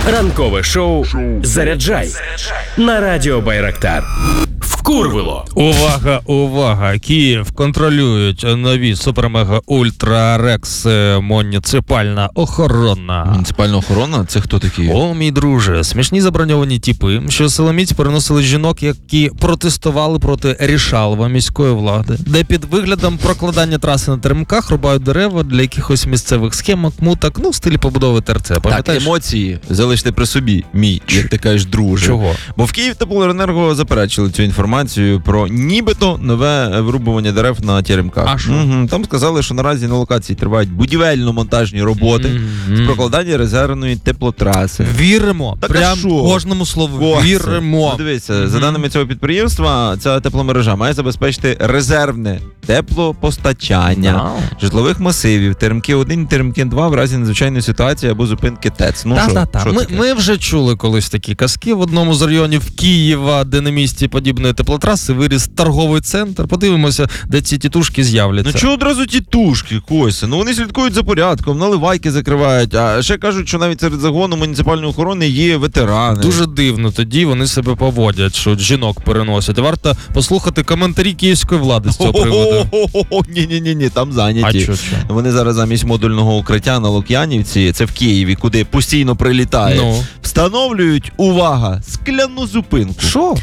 Ранкове шоу «Заряджай» на Радіо Байрактар. Вкурвило. Увага, увага! Київ контролюють нові супер-мега-ультра-рекс муніципальна охорона. Муніципальна охорона? Це хто такі? О, мій друже, смішні заброньовані тіпи, що силоміць переносили жінок, які протестували проти рішалова міської влади, де під виглядом прокладання траси на теремках рубають дерева для якихось місцевих схемок, муток, в стилі побудови ТРЦ. Пам'ятаєш? Так, емоції залиште при собі, мій, як ти кажеш, друже. Чого? Бо в Київтеплоенерго заперечили цю інформацію про нібито нове вирубування дерев на теремках. А що? Там сказали, що наразі на локації тривають будівельно-монтажні роботи з прокладання резервної теплотраси. Віримо. Так, прям а що? кожному слову. Ось. Віримо. Ну, дивіться, за даними цього підприємства, ця тепломережа має забезпечити резервне теплопостачання житлових масивів, теремки 1 і теремки 2 в разі надзвичайної ситуації або зупинки ТЕЦ. Ну, що Ми вже чули колись такі казки в одному з районів Києва, де на місці подібної теплотраси виріс торговий центр. Подивимося, де ці тітушки з'являться. Ну чого одразу тітушки, Кося? Ну вони слідкують за порядком, наливайки закривають, а ще кажуть, що навіть серед загону муніципальної охорони є ветерани. Дуже дивно тоді вони себе поводять, що жінок переносять. Варто послухати коментарі київської влади з цього приводу. Ні, там зайняті. А що? Вони зараз замість модульного укриття на Лук'янівці, це в Києві, куди постійно прилітає, встановлюють, увага, скляну зупинку. Що?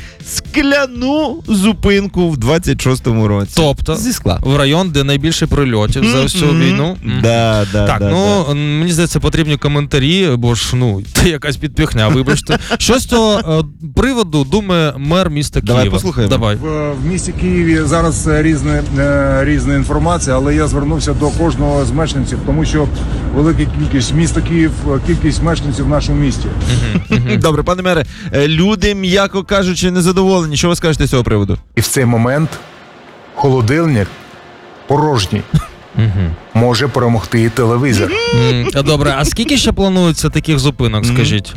Скляну зупинку в 26-му році. Тобто, зі скла. В район, де найбільше прильотів за всю війну. Так, мені здається, потрібні коментарі, бо ж, це якась підпіхня, вибачте. Що з цього приводу думає мер міста Києва? Давай послухаємо. Давай. В місті Києві зараз різна інформація, але я звернувся до кожного з мешканців, тому що велика кількість міста Київ, кількість мешканців в нашому місті. Добре, пане мере, люди, м'яко кажучи, незадоволені. Що ви скажете з цього приводу? І в цей момент холодильник порожній. Може перемогти і телевізор. Добре, а скільки ще планується таких зупинок, скажіть?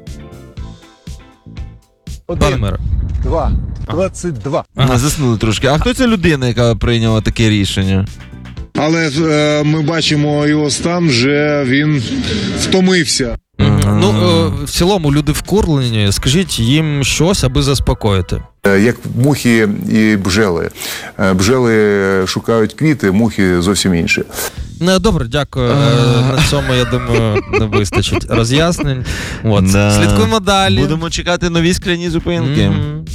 Пане мере. 22. Заснули трошки. А хто ця людина, яка прийняла таке рішення? Але ми бачимо його стан, вже він втомився. В цілому люди вкурлені, скажіть їм щось, аби заспокоїти. Як мухи і бджоли. Бджоли шукають квіти, мухи зовсім інші. Добре, дякую. На цьому, я думаю, не вистачить роз'яснень. Слідкуємо далі. Будемо чекати нові скляні зупинки.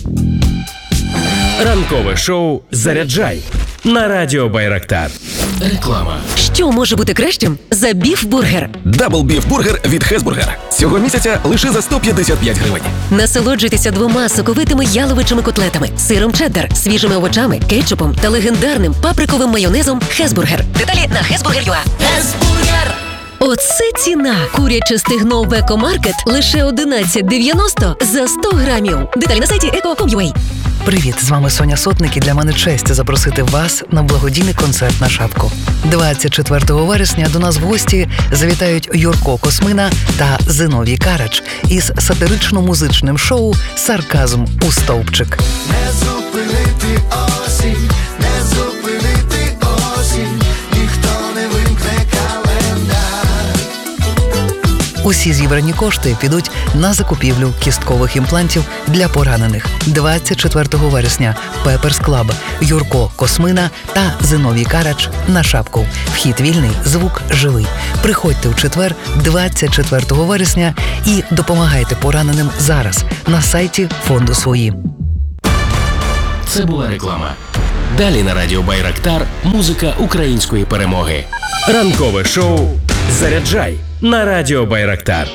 Ранкове шоу «Заряджай» на Радіо Байрактар. Реклама. Що може бути кращим за біф-бургер? Дабл біф-бургер від Хезбургер. Цього місяця лише за 155 гривень. Насолоджуйтеся 2 соковитими яловичими котлетами, сиром чеддер, свіжими овочами, кетчупом та легендарним паприковим майонезом Хезбургер. Деталі на Хезбургер.ua. Хезбургер! Оце ціна! Куряче стегно в Екомаркет лише 11,90 за 100 грамів. Деталі на сайті eco.com.ua. Привіт, з вами Соня Сотник, і для мене честь запросити вас на благодійний концерт на Шапку. 24 вересня до нас в гості завітають Юрко Космина та Зиновій Карач із сатирично-музичним шоу «Сарказм у стовпчик». Не зупинити осінь, не зупинити осінь, ніхто не вимкне календар. Усі зібрані кошти підуть на закупівлю кісткових імплантів для поранених. 24 вересня Пеперс Клаб, Юрко Космина та Зиновій Карач на Шапку. Вхід вільний, звук живий. Приходьте в четвер, 24 вересня і допомагайте пораненим зараз на сайті фонду «Свої». Це була реклама. Далі на Радіо Байрактар музика української перемоги. Ранкове шоу «Заряджай» на Радіо Байрактар.